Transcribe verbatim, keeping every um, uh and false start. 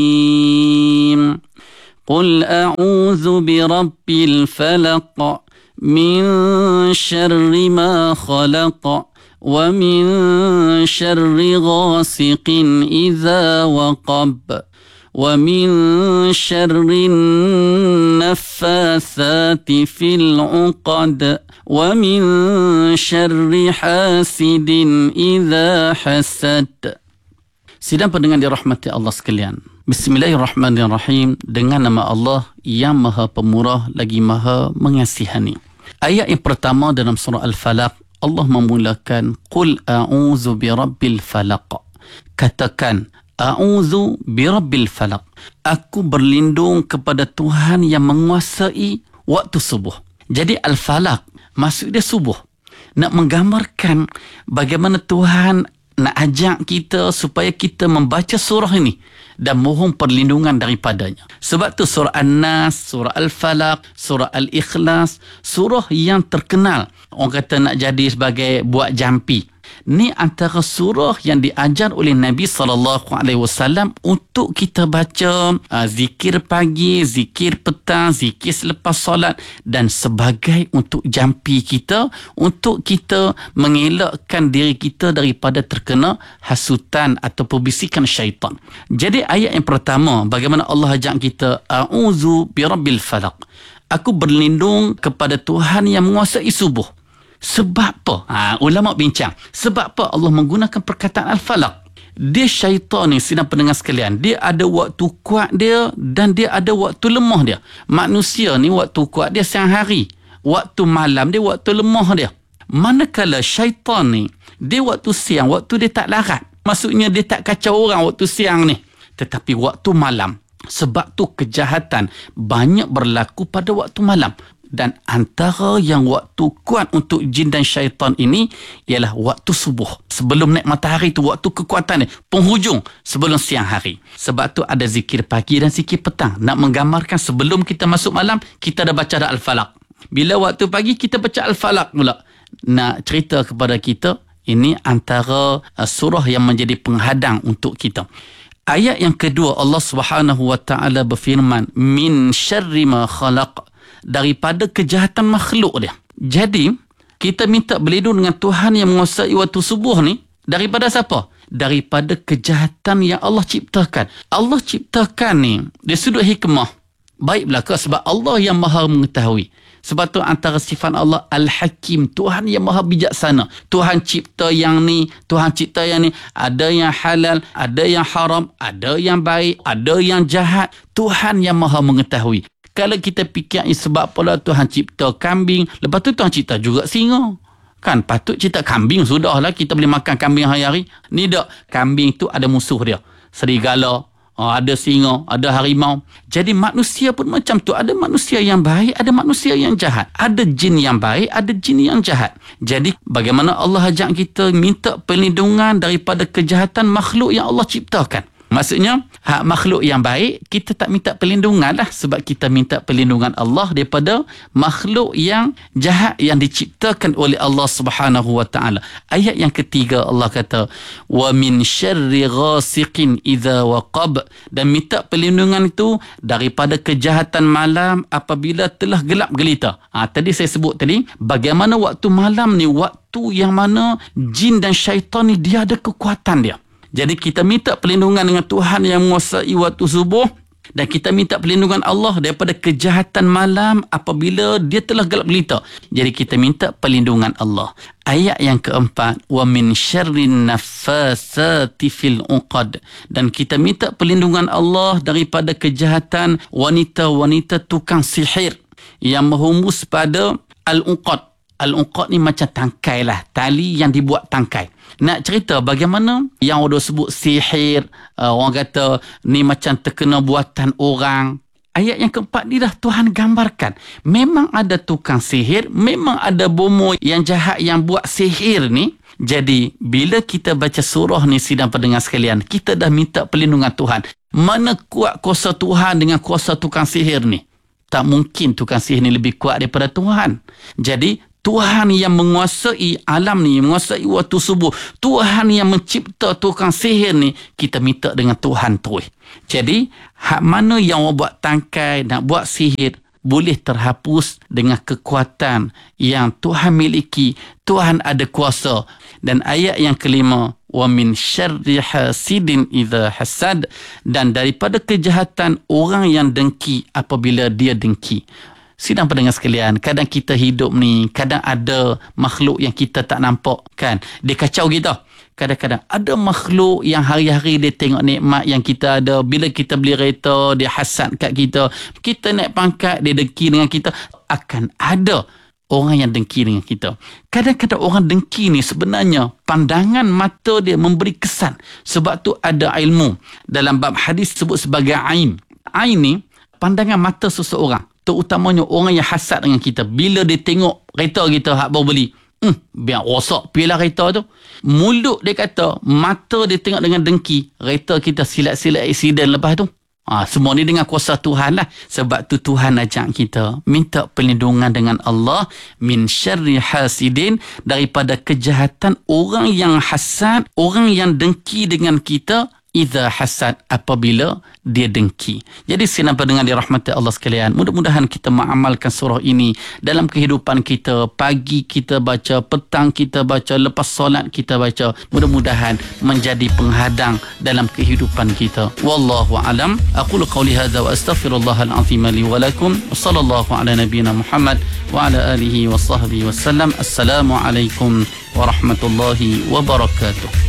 قل أعوذ برب الفلق من شر ما خلق ومن شر غاسق إذا وقب ومن شر النفاثات في العقد ومن شر حاسد إذا حسد. Sidang pendengar dirahmati Allah sekalian, Bismillahirrahmanirrahim, dengan nama Allah yang Maha Pemurah lagi Maha Mengasihani. Ayat yang pertama dalam surah Al-Falaq, Allah memulakan Qul a'udzu birabbil falaq. Katakan, a'udzu birabbil falaq. Aku berlindung kepada Tuhan yang menguasai waktu subuh. Jadi Al-Falaq maksud dia subuh. Nak menggambarkan bagaimana Tuhan nak ajak kita supaya kita membaca surah ini dan mohon perlindungan daripadanya. Sebab tu surah An-Nas, surah Al-Falaq, surah Al-Ikhlas, surah yang terkenal. Orang kata nak jadi sebagai buat jampi. Ni antara surah yang diajar oleh Nabi sallallahu alaihi wasallam untuk kita baca uh, zikir pagi, zikir petang, zikir selepas solat dan sebagai untuk jampi kita, untuk kita mengelakkan diri kita daripada terkena hasutan atau bisikan syaitan. Jadi ayat yang pertama, bagaimana Allah ajak kita, a'udzu birabbil falaq. Aku berlindung kepada Tuhan yang menguasai subuh. Sebab apa? Ha, ulama bincang. Sebab apa Allah menggunakan perkataan Al-Falaq? Dia syaitan ni, sidang pendengar sekalian, dia ada waktu kuat dia dan dia ada waktu lemah dia. Manusia ni waktu kuat dia siang hari. Waktu malam dia waktu lemah dia. Manakala syaitan ni, dia waktu siang, waktu dia tak larat. Maksudnya dia tak kacau orang waktu siang ni. Tetapi waktu malam, sebab tu kejahatan banyak berlaku pada waktu malam. Dan antara yang waktu kuat untuk jin dan syaitan ini ialah waktu subuh. Sebelum naik matahari tu waktu kekuatan dia. Penghujung sebelum siang hari. Sebab tu ada zikir pagi dan zikir petang. Nak menggambarkan sebelum kita masuk malam, kita dah baca dah Al-Falaq. Bila waktu pagi, kita baca Al-Falaq pula. Nak cerita kepada kita, ini antara uh, surah yang menjadi penghadang untuk kita. Ayat yang kedua, Allah Subhanahu Wa Taala berfirman, min syarri ma khalaq, daripada kejahatan makhluk dia. Jadi, kita minta berlindung dengan Tuhan yang menguasai waktu subuh ni. Daripada siapa? Daripada kejahatan yang Allah ciptakan. Allah ciptakan ni, dia sudut hikmah. Baik belaka sebab Allah yang maha mengetahui. Sebab tu antara sifat Allah Al-Hakim, Tuhan yang maha bijaksana. Tuhan cipta yang ni, Tuhan cipta yang ni. Ada yang halal, ada yang haram, ada yang baik, ada yang jahat. Tuhan yang maha mengetahui. Kalau kita fikir sebab apalah Tuhan cipta kambing, lepas tu Tuhan cipta juga singa. Kan patut cipta kambing, sudahlah kita boleh makan kambing hari-hari. Ni tak, kambing tu ada musuh dia. Serigala, ada singa, ada harimau. Jadi manusia pun macam tu. Ada manusia yang baik, ada manusia yang jahat. Ada jin yang baik, ada jin yang jahat. Jadi bagaimana Allah ajak kita minta perlindungan daripada kejahatan makhluk yang Allah ciptakan. Maksudnya, hak makhluk yang baik, kita tak minta perlindungan lah. Sebab kita minta perlindungan Allah daripada makhluk yang jahat yang diciptakan oleh Allah Subhanahu Wa Taala. Ayat yang ketiga, Allah kata, wa min syarri ghasiqin idza waqab. Dan minta perlindungan itu daripada kejahatan malam apabila telah gelap gelita. Ha, tadi saya sebut tadi, bagaimana waktu malam ni, waktu yang mana jin dan syaitan ni dia ada kekuatan dia. Jadi kita minta perlindungan dengan Tuhan yang menguasai waktu subuh dan kita minta perlindungan Allah daripada kejahatan malam apabila dia telah gelap gelita. Jadi kita minta perlindungan Allah. Ayat yang keempat, wa min syarrin naffasati fil uqad. Dan kita minta perlindungan Allah daripada kejahatan wanita-wanita tukang sihir yang menghembus pada al-uqad. Al-uqad ni macam tangkai lah, tali yang dibuat tangkai. Nak cerita bagaimana yang orang sebut sihir, uh, orang kata ni macam terkena buatan orang. Ayat yang keempat ni dah Tuhan gambarkan. Memang ada tukang sihir, memang ada bomoh yang jahat yang buat sihir ni. Jadi bila kita baca surah ni, sidang pendengar sekalian, kita dah minta perlindungan Tuhan. Mana kuat kuasa Tuhan dengan kuasa tukang sihir ni? Tak mungkin tukang sihir ni lebih kuat daripada Tuhan. Jadi Tuhan yang menguasai alam ni, menguasai waktu subuh, Tuhan yang mencipta tukang sihir ni, kita minta dengan Tuhan terus. Jadi, hak mana yang orang buat tangkai, nak buat sihir, boleh terhapus dengan kekuatan yang Tuhan miliki. Tuhan ada kuasa. Dan ayat yang kelima, wa min syarri hasidin idza hasad, dan daripada kejahatan orang yang dengki apabila dia dengki. Sidang pendengar sekalian, kadang kita hidup ni, kadang ada makhluk yang kita tak nampak kan, dia kacau kita. Kadang-kadang ada makhluk yang hari-hari dia tengok nikmat yang kita ada. Bila kita beli kereta, dia hasad kat kita. Kita naik pangkat, dia dengki dengan kita. Akan ada orang yang dengki dengan kita. Kadang-kadang orang dengki ni sebenarnya pandangan mata dia memberi kesan. Sebab tu ada ilmu. Dalam bab hadis sebut sebagai ain. Ain ni pandangan mata seseorang. Terutamanya orang yang hasad dengan kita. Bila dia tengok kereta kita hak baru beli, hmm, biar rosak pilah kereta tu. Mulut dia kata, mata dia tengok dengan dengki, kereta kita silat-silat aksiden lepas tu. Ha, semua ni dengan kuasa Tuhan lah. Sebab tu Tuhan ajak kita minta perlindungan dengan Allah min syarri hasidin, daripada kejahatan orang yang hasad, orang yang dengki dengan kita, idza hasad, apabila dia dengki. Jadi sinar pendengar dirahmati Allah sekalian, mudah-mudahan kita mengamalkan surah ini dalam kehidupan kita. Pagi kita baca, petang kita baca, lepas solat kita baca. Mudah-mudahan menjadi penghadang dalam kehidupan kita. Wallahu alam. Aqulu qawli hadza wa astaghfirullahal azim li wa lakum. Sallallahu ala nabiyyina Muhammad wa ala alihi wa sahbihi wasallam. Assalamualaikum warahmatullahi wabarakatuh.